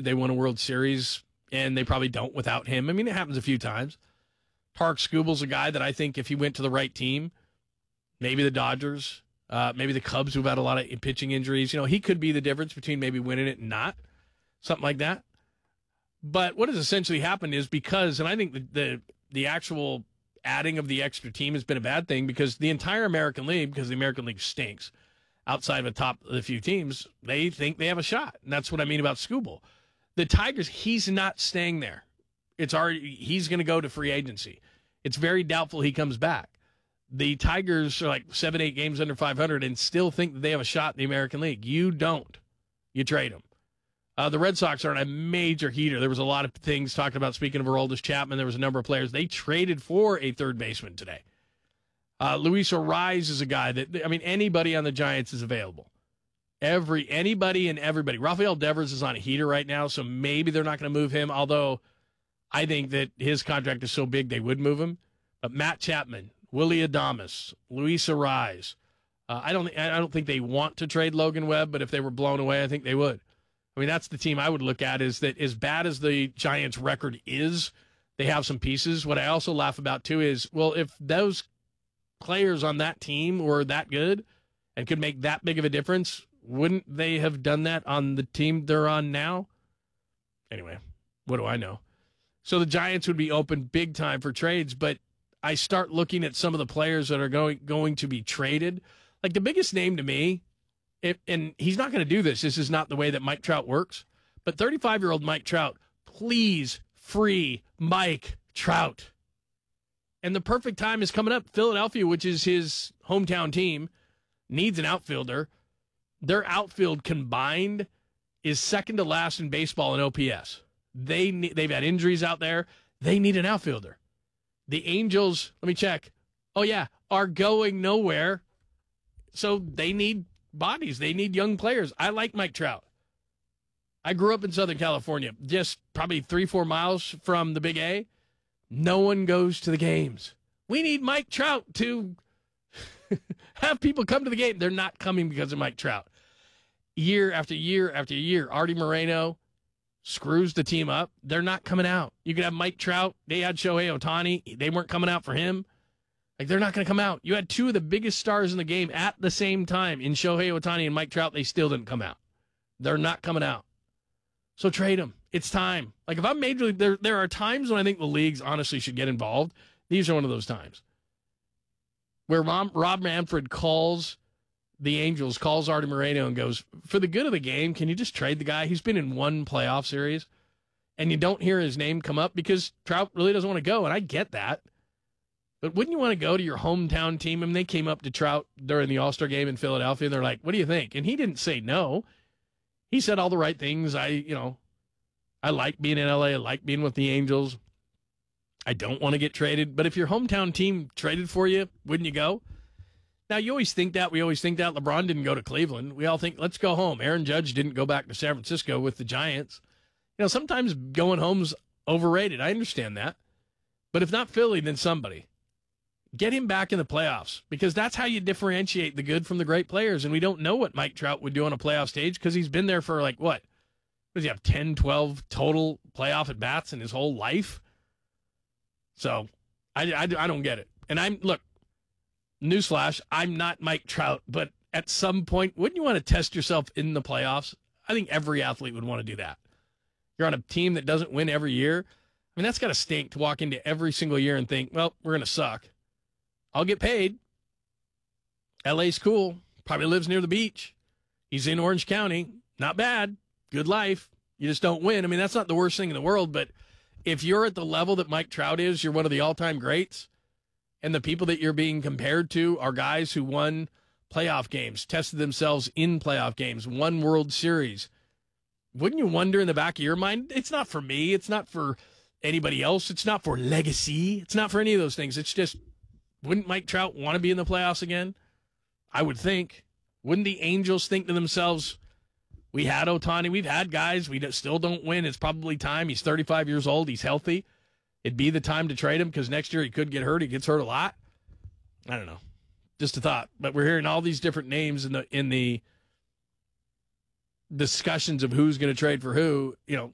they won a World Series, and they probably don't without him. I mean, it happens a few times. Park Scooble's a guy that I think if he went to the right team, maybe the Dodgers, maybe the Cubs, who've had a lot of pitching injuries, he could be the difference between maybe winning it and not, something like that. But what has essentially happened is because, and I think the actual adding of the extra team has been a bad thing because the entire American League, because the American League stinks, outside of the top of the few teams, they think they have a shot. And that's what I mean about Scooble. The Tigers, he's not staying there. He's going to go to free agency. It's very doubtful he comes back. The Tigers are like 7-8 games under 500 and still think that they have a shot in the American League. You don't. You trade them. The Red Sox are in a major heater. There was a lot of things talking about, speaking of Aroldis Chapman, there was a number of players. They traded for a third baseman today. Luis Arraez is a guy that, anybody on the Giants is available. Anybody and everybody. Rafael Devers is on a heater right now, so maybe they're not going to move him, although I think that his contract is so big they would move him. But Matt Chapman, Willy Adames, Luis Arraez. I don't think they want to trade Logan Webb, but if they were blown away, I think they would. That's the team I would look at, is that as bad as the Giants' record is, they have some pieces. What I also laugh about, too, is, well, if those players on that team were that good and could make that big of a difference, wouldn't they have done that on the team they're on now? Anyway, what do I know? So the Giants would be open big time for trades, but I start looking at some of the players that are going to be traded. Like the biggest name to me, and he's not going to do this. This is not the way that Mike Trout works. But 35-year-old Mike Trout, please free Mike Trout. And the perfect time is coming up. Philadelphia, which is his hometown team, needs an outfielder. Their outfield combined is second to last in baseball in OPS. They've had injuries out there. They need an outfielder. The Angels, let me check. Oh, yeah, are going nowhere. So they need bodies. They need young players. I like Mike Trout. I grew up in Southern California, just probably 3-4 miles from the Big A. No one goes to the games. We need Mike Trout to have people come to the game. They're not coming because of Mike Trout. Year after year after year, Artie Moreno screws the team up. They're not coming out. You could have Mike Trout. They had Shohei Ohtani. They weren't coming out for him. They're not going to come out. You had two of the biggest stars in the game at the same time in Shohei Ohtani and Mike Trout. They still didn't come out. They're not coming out. So trade them. It's time. If I'm Major League, there are times when I think the leagues honestly should get involved. These are one of those times where Rob Manfred calls the Angels, calls Artie Moreno and goes, for the good of the game, can you just trade the guy? He's been in one playoff series, and you don't hear his name come up because Trout really doesn't want to go, and I get that. But wouldn't you want to go to your hometown team? They came up to Trout during the All-Star game in Philadelphia, and they're like, what do you think? And he didn't say no. He said all the right things. I like being in L.A. I like being with the Angels. I don't want to get traded. But if your hometown team traded for you, wouldn't you go? Now, you always think that. We always think that. LeBron didn't go to Cleveland. We all think, let's go home. Aaron Judge didn't go back to San Francisco with the Giants. Sometimes going home's overrated. I understand that. But if not Philly, then somebody. Get him back in the playoffs, because that's how you differentiate the good from the great players. And we don't know what Mike Trout would do on a playoff stage because he's been there for what does he have, 10, 12 total playoff at-bats in his whole life? So I don't get it. And look, newsflash, I'm not Mike Trout, but at some point, wouldn't you want to test yourself in the playoffs? I think every athlete would want to do that. You're on a team that doesn't win every year. That's got to stink to walk into every single year and think, well, we're going to suck. I'll get paid. LA's cool. Probably lives near the beach. He's in Orange County. Not bad. Good life. You just don't win. That's not the worst thing in the world, but if you're at the level that Mike Trout is, you're one of the all-time greats, and the people that you're being compared to are guys who won playoff games, tested themselves in playoff games, won World Series. Wouldn't you wonder in the back of your mind, it's not for me, it's not for anybody else, it's not for legacy, it's not for any of those things. It's just, wouldn't Mike Trout want to be in the playoffs again? I would think. Wouldn't the Angels think to themselves, we had Ohtani, we've had guys, we still don't win, it's probably time. He's 35 years old, he's healthy. It'd be the time to trade him because next year he could get hurt. He gets hurt a lot. I don't know. Just a thought. But we're hearing all these different names in the discussions of who's going to trade for who.